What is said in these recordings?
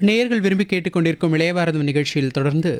நேயர்கள் விரும்பி கேட்டுக்கொண்டிருக்கும் இளையபாரதம் நிகழ்ச்சியில் தொடர்ந்து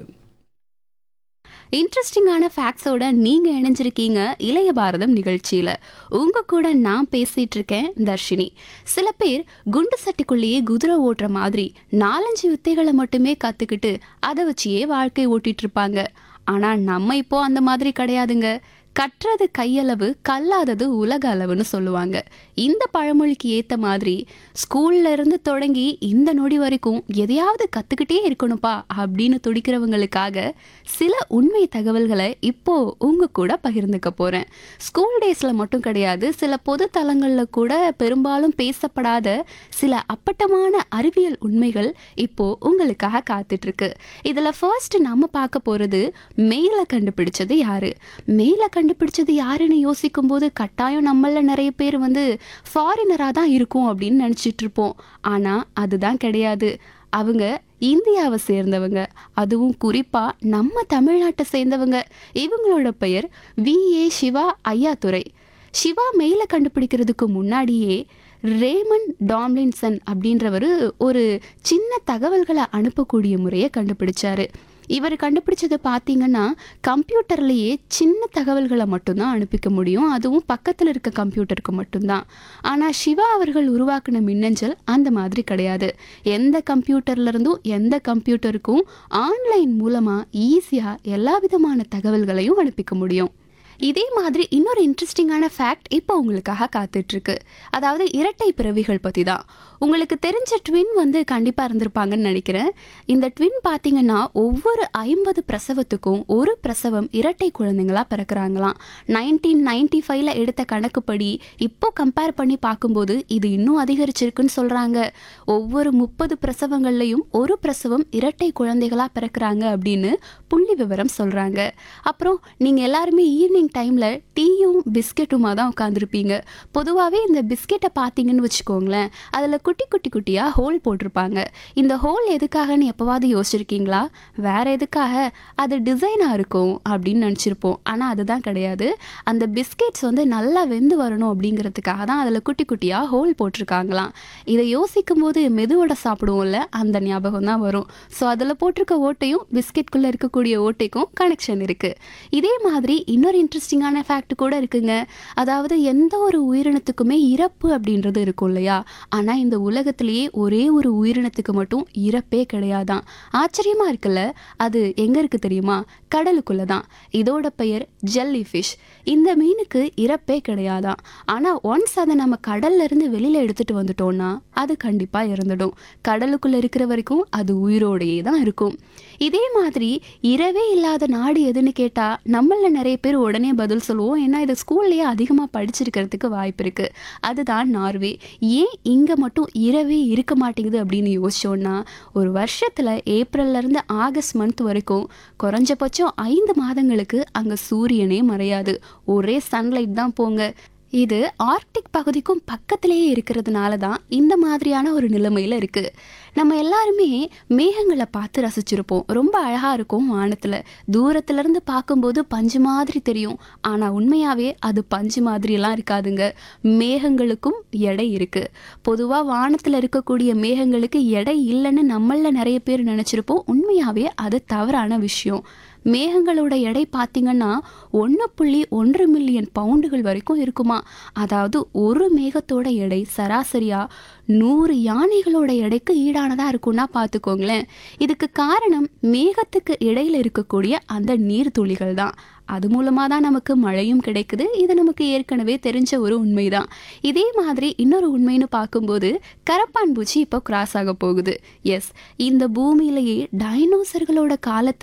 இன்ட்ரெஸ்டிங்கான ஃபேக்ட்ஸோட நீங்க இணைஞ்சிருக்கீங்க இளைய பாரதம் நிகழ்ச்சியில. உங்க கூட நான் பேசிட்டு இருக்கேன் தர்ஷினி. சில பேர் குண்டு சட்டிக்குள்ளேயே குதிரை ஓட்டுற மாதிரி 4-5 வித்தைகளை மட்டுமே கத்துக்கிட்டு அதை வச்சியே வாழ்க்கை ஓட்டிட்டு இருப்பாங்க. ஆனா நம்ம இப்போ அந்த மாதிரி கிடையாதுங்க. கற்றது கையளவு, கல்லாதது உலக அளவுன்னு சொல்லுவாங்க. இந்த பழமொழிக்கு ஏத்த மாதிரி ஸ்கூல்ல இருந்து தொடங்கி இந்த நொடி வரைக்கும் எதையாவது கத்துக்கிட்டே இருக்கணும்ப்பா அப்படின்னு துடிக்கிறவங்களுக்காக சில உண்மை தகவல்களை இப்போ உங்க கூட பகிர்ந்துக்க போறேன். ஸ்கூல் டேஸ்ல மட்டும் கிடையாது, சில பொது தளங்கள்ல கூட பெரும்பாலும் பேசப்படாத சில அப்பட்டமான அறிவியல் உண்மைகள் இப்போ உங்களுக்காக காத்துட்டு இருக்கு. இதுல ஃபர்ஸ்ட் நம்ம பார்க்க போறது மெயில கண்டுபிடிச்சது யாரு. மெயில கண்டுபிடிச்சது யாருன்னு யோசிக்கும் போது கட்டாயம் நம்மள நிறைய பேர் ஃபாரினராக தான் இருக்கும் அப்படின்னு நினச்சிட்டு இருப்போம். ஆனால் அதுதான் கிடையாது. அவங்க இந்தியாவை சேர்ந்தவங்க, அதுவும் குறிப்பாக நம்ம தமிழ்நாட்டை சேர்ந்தவங்க. இவங்களோட பெயர் வி.ஏ. சிவா ஐயாத்துரை. சிவா மெயிலை கண்டுபிடிக்கிறதுக்கு முன்னாடியே ரேமன் டாம்லின்சன் அப்படின்றவர் ஒரு சின்ன தகவல்களை அனுப்பக்கூடிய முறையை கண்டுபிடிச்சாரு. இவர் கண்டுபிடிச்சதை பார்த்தீங்கன்னா கம்ப்யூட்டர்லேயே சின்ன தகவல்களை மட்டும்தான் அனுப்பிக்க முடியும், அதுவும் பக்கத்தில் இருக்க கம்ப்யூட்டருக்கு மட்டும்தான். ஆனால் சிவா அவர்கள் உருவாக்கின மின்னஞ்சல் அந்த மாதிரி கிடையாது. எந்த கம்ப்யூட்டர்லேருந்தும் எந்த கம்ப்யூட்டருக்கும் ஆன்லைன் மூலமாக ஈஸியாக எல்லா விதமான தகவல்களையும் அனுப்பிக்க முடியும். இதே மாதிரி இன்னொரு இன்ட்ரெஸ்டிங்கான ஃபேக்ட் இப்போ உங்களுக்காக காத்துட்ருக்கு. அதாவது இரட்டை பிறவிகள் பற்றி தான். உங்களுக்கு தெரிஞ்ச ட்வின் கண்டிப்பாக இருந்திருப்பாங்கன்னு நினைக்கிறேன். இந்த ட்வின் பார்த்தீங்கன்னா ஒவ்வொரு 50 பிரசவத்துக்கும் ஒரு பிரசவம் இரட்டை குழந்தைங்களாக பிறக்கிறாங்களாம். 1995 எடுத்த கணக்குப்படி இப்போ கம்பேர் பண்ணி பார்க்கும்போது இது இன்னும் அதிகரிச்சிருக்குன்னு சொல்கிறாங்க. ஒவ்வொரு 30 பிரசவங்கள்லையும் ஒரு பிரசவம் இரட்டை குழந்தைகளாக பிறக்கிறாங்க அப்படின்னு புள்ளி விவரம் சொல்கிறாங்க. அப்புறம் நீங்கள் எல்லாருமே ஈவினிங் டைமில் டீயும் பிஸ்கெட்டுமாக தான் உட்காந்துருப்பீங்க. பொதுவாகவே இந்த பிஸ்கெட்டை பார்த்தீங்கன்னு வச்சுக்கோங்களேன், அதில் குட்டி குட்டி குட்டியாக ஹோல் போட்டிருப்பாங்க. இந்த ஹோல் எதுக்காகன்னு எப்போவாது யோசிச்சிருக்கீங்களா? வேற எதுக்காக? அது டிசைனாக இருக்கும் அப்படின்னு நினச்சிருப்போம். ஆனால் அதுதான் கிடையாது. அந்த பிஸ்கெட்ஸ் நல்லா வெந்து வரணும் அப்படிங்கிறதுக்காக தான் அதில் குட்டி குட்டியாக ஹோல் போட்டிருக்காங்களாம். இதை யோசிக்கும் போது மெதுவோட சாப்பிடுவோம்ல, அந்த ஞாபகம் தான் வரும். ஸோ அதில் போட்டிருக்க ஓட்டையும் பிஸ்கெட்குள்ளே இருக்கக்கூடிய ஓட்டைக்கும் கனெக்ஷன் இருக்குது. இதே மாதிரி இன்னொரு இன்ட்ரெஸ்டிங்கான ஃபேக்ட் கூட இருக்குங்க. அதாவது எந்த ஒரு உயிரினத்துக்குமே இறப்பு அப்படின்றது இருக்கும் இல்லையா? ஆனால் இந்த உலகத்திலேயே ஒரே ஒரு உயிரினத்துக்கு மட்டும் இறப்பே கிடையாதான். ஆச்சரியமா இருக்குல்ல? அது எங்க இருக்கு தெரியுமா? கடலுக்குள்ள தான். இதோட பெயர் ஜெல்லி ஃபிஷ். இந்த மீனுக்கு இறப்பே கிடையாதான். ஆனால் ஒன்ஸ் அதை நம்ம கடல்ல இருந்து வெளியில எடுத்துட்டு வந்துட்டோம்னா அது கண்டிப்பா இறந்துடும். கடலுக்குள்ள இருக்கிற வரைக்கும் அது உயிரோடையே தான் இருக்கும். இதே மாதிரி இரவே இல்லாத நாடு எதுன்னு கேட்டா நம்மள நிறைய பேர் உடனே பதில் சொல்லுவோம். ஏன்னா இதை ஸ்கூல்லேயே அதிகமாக படிச்சிருக்கிறதுக்கு வாய்ப்பு இருக்கு. அதுதான் நார்வே. ஏன் இங்கே மட்டும் இரவே இருக்க மாட்டேங்குது அப்படின்னு யோசிச்சோன்னா, ஒரு வருஷத்தில் ஏப்ரல்லேருந்து ஆகஸ்ட் மந்த் வரைக்கும் குறைஞ்சபட்சம் 5 மாதங்களுக்கு அங்கே சூரியனே மறையாது. ஒரே சன்லைட் தான் போங்க. இது ஆர்க்டிக் பகுதிக்கும் பக்கத்திலேயே இருக்கிறதுனால தான் இந்த மாதிரியான ஒரு நிலைமையில் இருக்குது. நம்ம எல்லாருமே மேகங்களை பார்த்து ரசிச்சிருப்போம். ரொம்ப அழகாக இருக்கும் வானத்தில். தூரத்துலேருந்து பார்க்கும்போது பஞ்சு மாதிரி தெரியும். ஆனால் உண்மையாகவே அது பஞ்சு மாதிரியெல்லாம் இருக்காதுங்க. மேகங்களுக்கும் எடை இருக்குது. பொதுவாக வானத்தில் இருக்கக்கூடிய மேகங்களுக்கு எடை இல்லைன்னு நம்மள நிறைய பேர் நினச்சிருப்போம். உண்மையாகவே அது தவறான விஷயம். மேகங்களோட எடை பார்த்தீங்கன்னா 1.1 மில்லியன் பவுண்டுகள் வரைக்கும் இருக்குமா. அதாவது ஒரு மேகத்தோட எடை சராசரியாக 100 யானைகளோட எடைக்கு ஈடானதாக இருக்கும்னா பார்த்துக்கோங்களேன். இதுக்கு காரணம் மேகத்துக்கு இடையில் இருக்கக்கூடிய அந்த நீர்த்துளிகள் தான். அது மூலமாக தான் நமக்கு மழையும் கிடைக்குது. இது நமக்கு ஏற்கனவே தெரிஞ்ச ஒரு உண்மைதான். இதே மாதிரி இன்னொரு உண்மைன்னு பார்க்கும்போது கரப்பான் பூச்சி இப்போ கிராஸ் ஆக போகுது. எஸ், இந்த பூமியிலேயே டைனோசர்களோட காலத்து